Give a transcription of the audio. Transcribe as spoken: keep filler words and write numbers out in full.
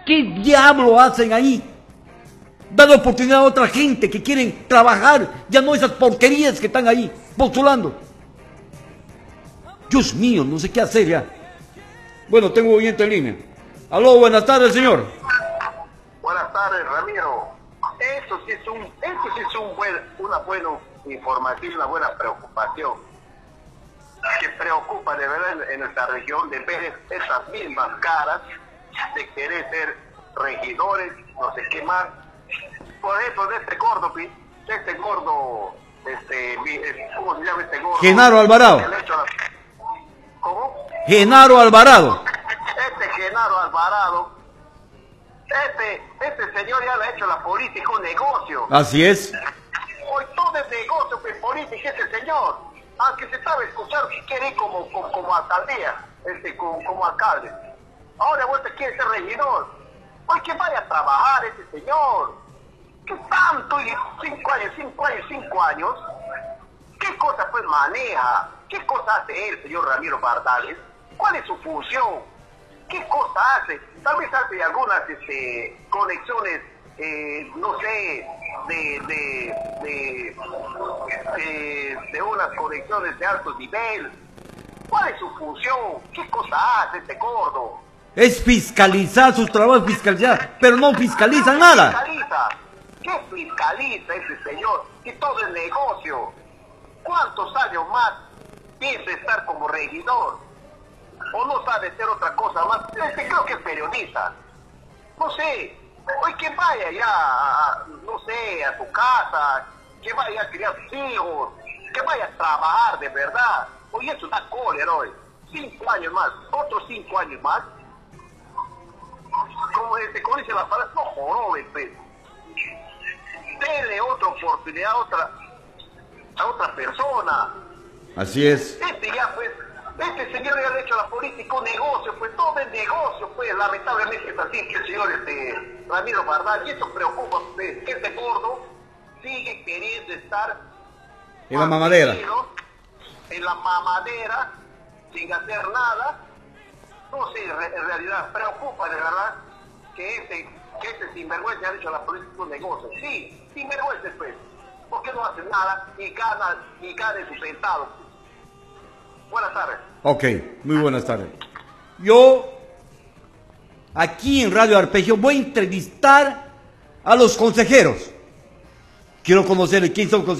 ¿Qué diablo hacen ahí? Dan oportunidad a otra gente que quieren trabajar, ya no esas porquerías que están ahí postulando. Dios mío, no sé qué hacer ya. Bueno, tengo oyente en línea. Aló, buenas tardes, señor. Buenas tardes, Ramiro. Eso sí es, un, eso sí es un buen, una buena información, una buena preocupación. Que preocupa de verdad en, en nuestra región de ver esas mismas caras de querer ser regidores, no sé qué más. Por ejemplo, de este gordo, de este gordo, este, ¿cómo se llama este gordo? Genaro Alvarado. ¿Cómo? Genaro Alvarado. Este Genaro Alvarado, este, este señor ya le ha hecho la política un negocio. Así es. Hoy todo es negocio, pues política este señor. Aunque se sabe escuchar que quiere ir como, como, como alcaldía, este, como, como alcalde. Ahora vuelta quiere ser regidor. Hoy que vaya a trabajar este señor. ¿Qué tanto? Y cinco años, cinco años, cinco años. ¿Qué cosa pues maneja? ¿Qué cosa hace él, señor Ramiro Bardales? ¿Cuál es su función? ¿Qué cosa hace? Tal vez hace algunas este, conexiones, eh, no sé, de, de, de, de, de unas conexiones de alto nivel. ¿Cuál es su función? ¿Qué cosa hace este gordo? Es fiscalizar, sus trabajos fiscalizar, pero no fiscaliza ¿Qué nada. fiscaliza? ¿Qué fiscaliza ese señor? Y todo el negocio. ¿Cuántos años más piensa estar como regidor? ¿O no sabe hacer otra cosa más? Este creo que es periodista. No sé. Hoy que vaya ya, a, no sé, a su casa, que vaya a criar sus hijos, que vaya a trabajar de verdad. Hoy eso da cólera hoy. Cinco años más, otros cinco años más. Como, este, como dice la palabra, no joroben, pues. Denle otra oportunidad a otra, a otra persona. Así es. Este ya pues, este señor ya le ha hecho a la política un negocio, pues todo es negocio, pues lamentablemente es así que el señor este, Ramiro Bardal, y eso preocupa, pues, que este gordo sigue queriendo estar En la mamadera. En la mamadera, sin hacer nada. No sé, en realidad preocupa de verdad que este, que este sinvergüenza ha hecho a la política un negocio. Sí, sinvergüenza pues, porque no hace nada y gana, y gana su centavo. Buenas tardes. Ok, muy buenas tardes. Yo, aquí en Radio Arpegio, voy a entrevistar a los consejeros. Quiero conocer quién son consejeros.